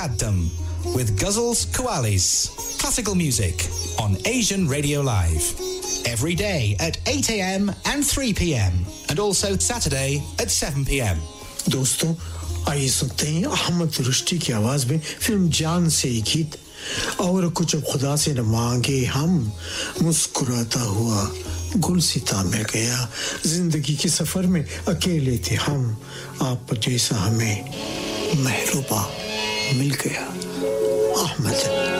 Addam with Ghazals Qawwalis. Classical music on Asian Radio Live. Every day at 8 a.m. and 3 p.m. and also Saturday at 7 p.m. दोस्तों आइए सुनते हैं अहमद रुश्ती की आवाज में फिल्म जान से एक गीत और कुछ अब खुदा से न मांगे हम मुस्कुराता हुआ गुलसिता मिल गया जिंदगी के सफर में अकेले थे हम आप जैसा हमें महबूबा मिल गया अहमद